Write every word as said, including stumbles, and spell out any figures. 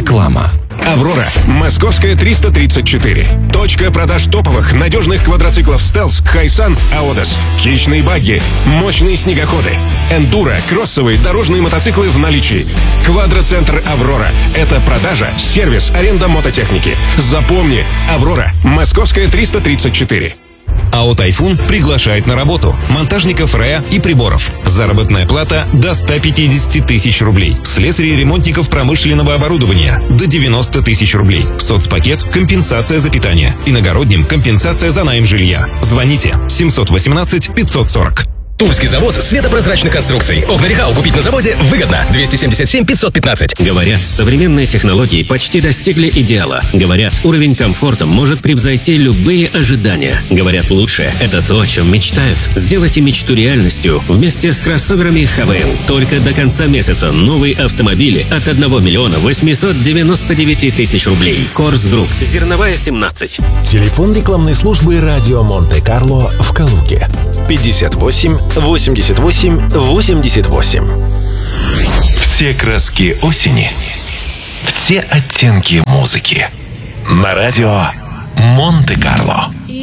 Реклама. «Аврора», Московская, триста тридцать четыре. Точка продаж топовых, надежных квадроциклов «Стелс», «Хайсан», «Аодос». Хищные багги, мощные снегоходы, эндуро, кроссовые, дорожные мотоциклы в наличии. Квадроцентр «Аврора» — это продажа, сервис, аренда мототехники. Запомни, «Аврора», Московская, триста тридцать четыре. АО «Тайфун» приглашает на работу монтажников РЭА и приборов. Заработная плата до ста пятидесяти тысяч рублей. Слесарей и ремонтников промышленного оборудования до девяноста тысяч рублей. Соцпакет – компенсация за питание. Иногородним – компенсация за найм жилья. Звоните семьсот восемнадцать пятьсот сорок. Тульский завод светопрозрачных конструкций. Окна Рехау купить на заводе выгодно. двести семьдесят семь пятьсот пятнадцать. Говорят, современные технологии почти достигли идеала. Говорят, уровень комфорта может превзойти любые ожидания. Говорят, лучшее – это то, о чем мечтают. Сделайте мечту реальностью вместе с кроссоверами ХВН. Только до конца месяца новые автомобили от одного миллиона восьмисот девяноста девяти тысяч рублей. Корс Групп. Зерновая, семнадцать. Телефон рекламной службы «Радио Монте-Карло» в Калуге. пятьдесят восемь восемьдесят восемь восемьдесят восемь. Все краски осени, все оттенки музыки. На радио Монте-Карло.